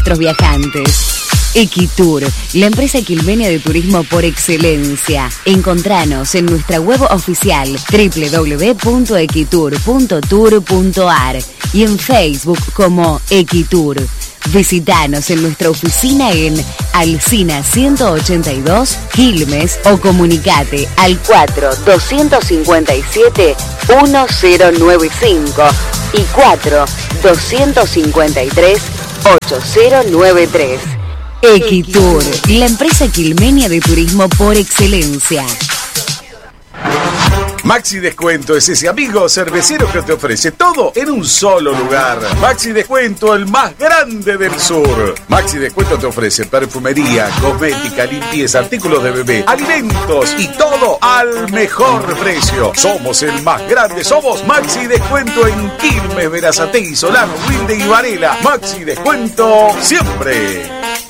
nuestros viajantes. Equitur, la empresa quilmenia de turismo por excelencia. Encontranos en nuestra web oficial www.equitur.tour.ar y en Facebook como Equitur. Visítanos en nuestra oficina en Alsina 182, Quilmes, o comunicate al 4-257-1095 y 4-253-8093. Equitur, la empresa quilmenia de turismo por excelencia. Maxi Descuento es ese amigo cervecero que te ofrece todo en un solo lugar. Maxi Descuento, el más grande del sur. Maxi Descuento te ofrece perfumería, cosmética, limpieza, artículos de bebé, alimentos y todo al mejor precio. Somos el más grande, somos Maxi Descuento en Quilmes, Berazategui, Solano, Wilde y Varela. Maxi Descuento siempre.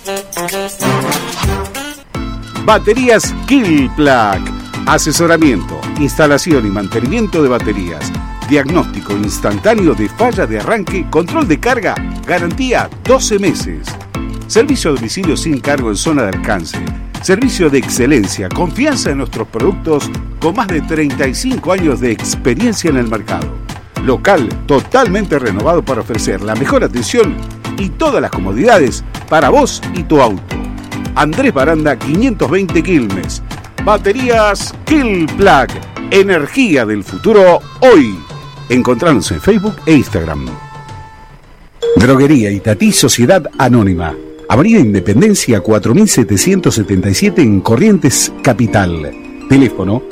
Baterías Killplug. Asesoramiento, instalación y mantenimiento de baterías, diagnóstico instantáneo de falla de arranque, control de carga, garantía 12 meses. Servicio a domicilio sin cargo en zona de alcance. Servicio de excelencia, confianza en nuestros productos con más de 35 años de experiencia en el mercado. Local totalmente renovado para ofrecer la mejor atención y todas las comodidades para vos y tu auto. Andrés Baranda 520 Quilmes. Baterías Killplug, energía del futuro hoy. Encontranos en Facebook e Instagram. Droguería Itatí Sociedad Anónima. Avenida Independencia 4777 en Corrientes Capital. Teléfono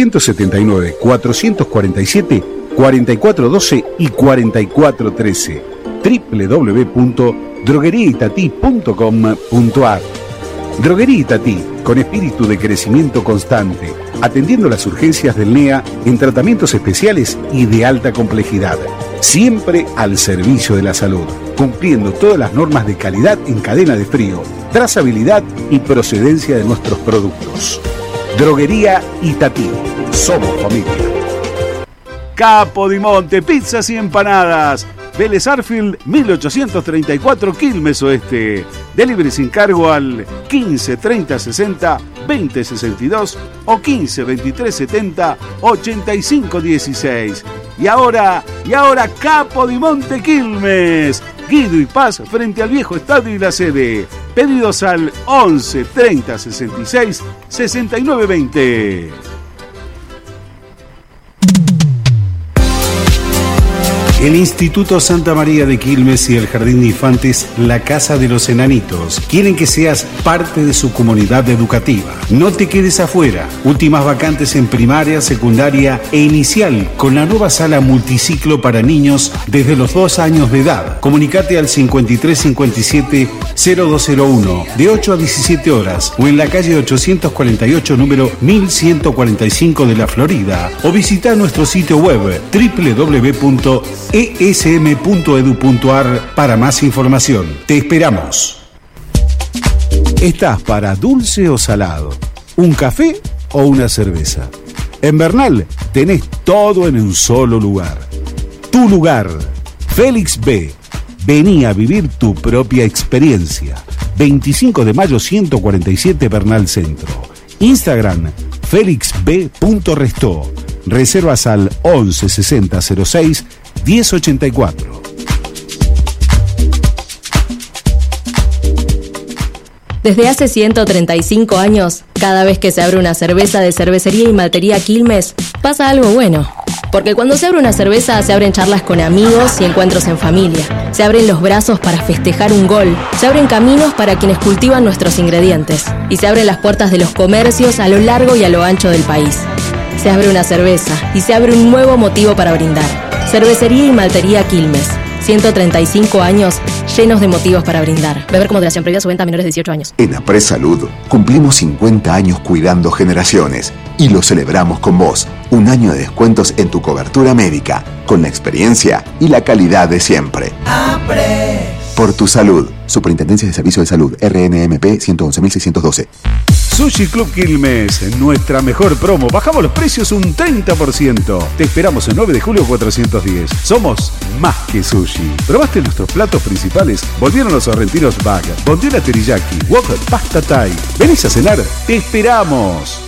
379-447-4412 y 4413. www.drogueriaitatí.com.ar. Droguería Itatí, con espíritu de crecimiento constante, atendiendo las urgencias del NEA en tratamientos especiales y de alta complejidad. Siempre al servicio de la salud, cumpliendo todas las normas de calidad en cadena de frío, trazabilidad y procedencia de nuestros productos. Droguería Itatí, somos familia. Capodimonte, pizzas y empanadas. Vélez Arfield 1834 Quilmes Oeste. Delivery sin cargo al 15 30 60 20 62 o 15 23 70 85 16. Y ahora Capodimonte Quilmes. Guido y Paz frente al viejo estadio y la sede. Pedidos al 11 30 66 69 20. El Instituto Santa María de Quilmes y el Jardín de Infantes La Casa de los Enanitos quieren que seas parte de su comunidad educativa. No te quedes afuera. Últimas vacantes en primaria, secundaria e inicial con la nueva sala multiciclo para niños desde los 2 años de edad. Comunicate al 5357-0201 de 8 a 17 horas o en la calle 848 número 1145 de la Florida o visita nuestro sitio web www.esm.edu.ar para más información. Te esperamos. ¿Estás para dulce o salado? ¿Un café o una cerveza? En Bernal tenés todo en un solo lugar. Tu lugar, Félix B. Vení a vivir tu propia experiencia. 25 de mayo 147 Bernal Centro. Instagram, felixb.restó. Reservas al 11 60 06 1084. Desde hace 135 años, cada vez que se abre una cerveza de Cervecería y Maltería Quilmes, pasa algo bueno. Porque cuando se abre una cerveza, se abren charlas con amigos y encuentros en familia. Se abren los brazos para festejar un gol. Se abren caminos para quienes cultivan nuestros ingredientes. Y se abren las puertas de los comercios a lo largo y a lo ancho del país. Se abre una cerveza y se abre un nuevo motivo para brindar. Cervecería y Maltería Quilmes. 135 años llenos de motivos para brindar. Beber con moderación, prohibida su venta a menores de 18 años. En Apres Salud cumplimos 50 años cuidando generaciones y lo celebramos con vos. Un año de descuentos en tu cobertura médica, con la experiencia y la calidad de siempre. Apres. Por tu salud. Superintendencia de Servicios de Salud, RNMP 111.612. Sushi Club Quilmes, nuestra mejor promo. Bajamos los precios un 30%. Te esperamos el 9 de julio 410. Somos más que sushi. ¿Probaste nuestros platos principales? Volvieron los sorrentinos bag, bondiola teriyaki, wok, pasta thai. ¿Venís a cenar? ¡Te esperamos!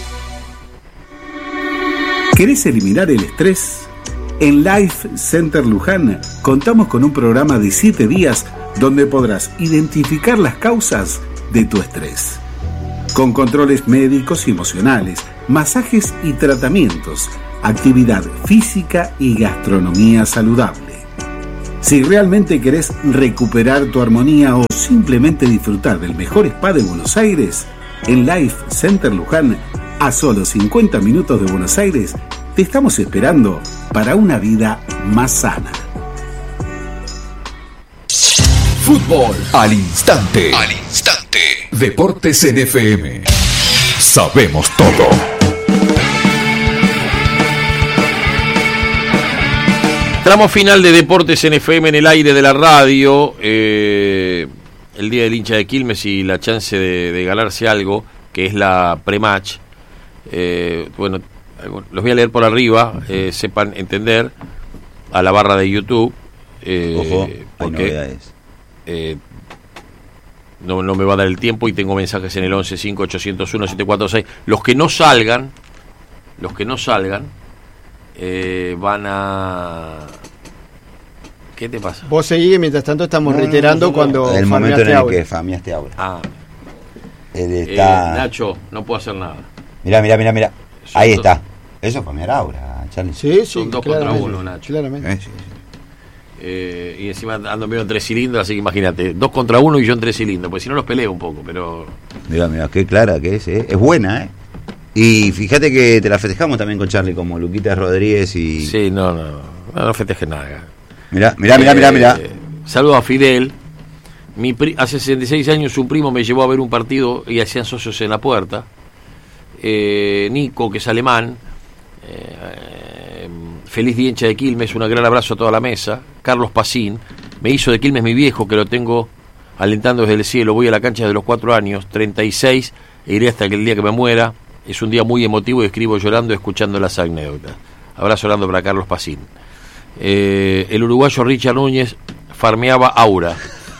¿Querés eliminar el estrés? En Life Center Luján contamos con un programa de 7 días donde podrás identificar las causas de tu estrés. Con controles médicos y emocionales, masajes y tratamientos, actividad física y gastronomía saludable. Si realmente querés recuperar tu armonía o simplemente disfrutar del mejor spa de Buenos Aires, en Life Center Luján, a solo 50 minutos de Buenos Aires, te estamos esperando para una vida más sana. Fútbol al instante. Al instante. Deportes en FM. Sabemos todo. Tramo final de Deportes en FM en el aire de la radio. El día del hincha de Quilmes y la chance de ganarse algo, que es la pre-match. Bueno, los voy a leer por arriba, sepan entender, a la barra de YouTube. Ojo, hay porque novedades. no me va a dar el tiempo y tengo mensajes en el 11-5-801-746. Los que no salgan van a... ¿Qué te pasa? Vos seguís, mientras tanto estamos reiterando cuando el momento en el Aura. que farmeaste Aura. Ah, Él está... Nacho, no puedo hacer nada. Mirá. Ahí Son está. Eso es farmear Aura, Charlie. Sí, Son 2 contra 1, Nacho. Claramente. Sí. Y encima ando medio en 3 cilindros, así que imagínate, 2 contra 1 y yo en 3 cilindros, pues si no los peleo un poco, pero... Mirá, qué clara que es, ¿eh? Es buena, ¿eh? Y fíjate que te la festejamos también con Charlie, como Luquita Rodríguez y... Sí, no festejes nada. Mirá. Saludo a Fidel. Hace 66 años un primo me llevó a ver un partido y hacían socios en la puerta. Nico, que es alemán. Feliz día hincha de Quilmes, un gran abrazo a toda la mesa. Carlos Pacín, me hizo de Quilmes mi viejo, que lo tengo alentando desde el cielo. Voy a la cancha desde los 4 años, 36, e iré hasta el día que me muera. Es un día muy emotivo y escribo llorando escuchando las anécdotas. Abrazo orando para Carlos Pacín. El uruguayo Richard Núñez farmeaba Aura.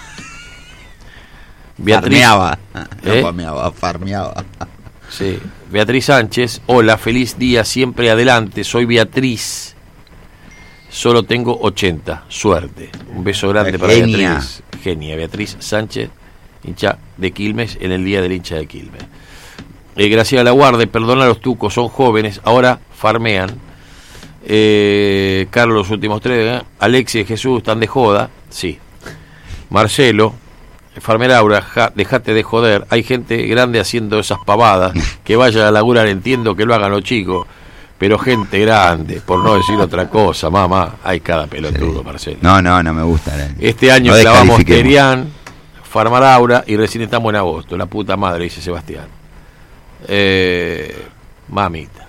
Beatriz, farmeaba. Sí. Beatriz Sánchez, hola, feliz día, siempre adelante, soy Beatriz. Solo tengo 80, suerte. Un beso grande para Beatriz. Genia, Beatriz Sánchez, hincha de Quilmes, en el día del hincha de Quilmes. Graciela Laguarde, perdona a los tucos, son jóvenes, ahora farmean. Carlos, los últimos 3, Alexis, Jesús, están de joda, sí. Marcelo, farmer Aura, dejate de joder, hay gente grande haciendo esas pavadas, que vayan a laburar, entiendo que lo hagan los chicos, pero gente grande, por no decir otra cosa, mamá, hay cada pelotudo, sí. Marcelo. No me gusta. Este año clavamos Terián, farmar Aura, y recién estamos en agosto, la puta madre, dice Sebastián. Mamita.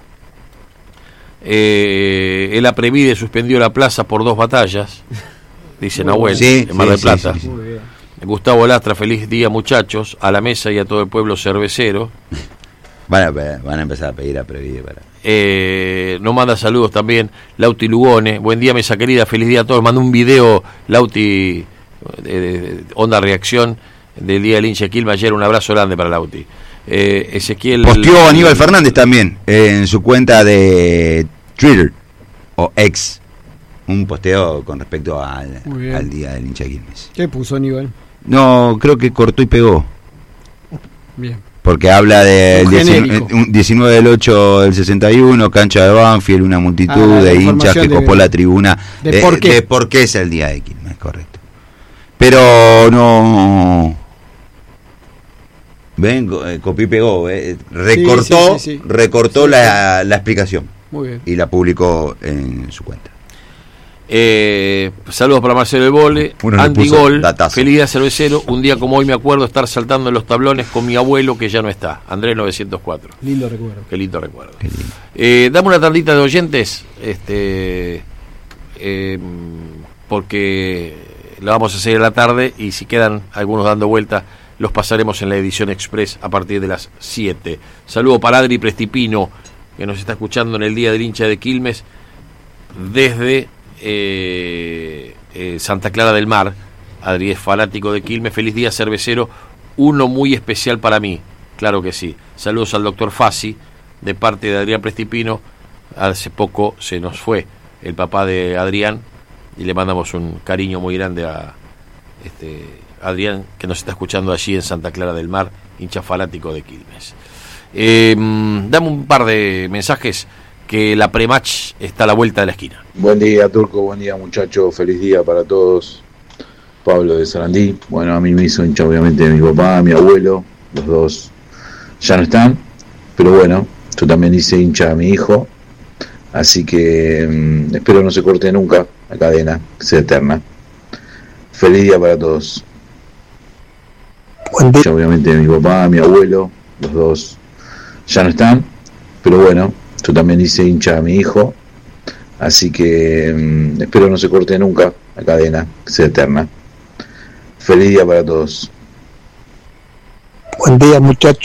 El Aprevide suspendió la plaza por 2 batallas, dice Nahuel, en Mar del Plata. Sí. Gustavo Lastra, feliz día muchachos, a la mesa y a todo el pueblo cervecero. Van a empezar a pedir Aprevide para... nos manda saludos también Lauti Lugone, buen día mesa querida, feliz día a todos. Manda un video Lauti de Onda Reacción del día del hincha de Quilmes ayer, un abrazo grande para Lauti. Ezequiel posteó Aníbal Fernández también en su cuenta de Twitter o X un posteo con respecto al día del hincha de Quilmes. ¿Qué puso Aníbal? No, creo que cortó y pegó. Bien. Porque habla del 19 del 8 del 61, cancha de Banfield, una multitud de hinchas que copó la tribuna de por qué es el día de Quilmes, correcto. Pero no... Ven, copió y pegó, recortó la explicación. Muy bien. Y la publicó en su cuenta. Saludos para Marcelo El Vole, Andy Gol, feliz día cervecero, un día como hoy me acuerdo estar saltando en los tablones con mi abuelo que ya no está, Andrés 904. Lindo recuerdo. Qué lindo recuerdo. Dame una tandita de oyentes, porque la vamos a hacer a la tarde, y si quedan algunos dando vuelta, los pasaremos en la edición express a partir de las 7. Saludo para Adri Prestipino, que nos está escuchando en el Día del Hincha de Quilmes desde Santa Clara del Mar. Adri es fanático de Quilmes. Feliz día, cervecero, uno muy especial para mí. Claro que sí. Saludos al doctor Fassi, de parte de Adrián Prestipino. Hace poco se nos fue el papá de Adrián, y le mandamos un cariño muy grande a Adrián, que nos está escuchando allí en Santa Clara del Mar, hincha fanático de Quilmes. Dame un par de mensajes, que la pre-match está a la vuelta de la esquina. Buen día, Turco, buen día, muchachos, feliz día para todos. Pablo de Sarandí. Bueno, a mí me hizo hincha obviamente mi papá, mi abuelo, los dos ya no están, pero bueno, yo también hice hincha a mi hijo, así que espero no se corte nunca la cadena, que sea eterna. Feliz día para todos. Buen día. Obviamente mi papá, mi abuelo, los dos ya no están, pero bueno, yo también hice hincha a mi hijo, así que espero no se corte nunca la cadena, que sea eterna. Feliz día para todos. Buen día, muchachos.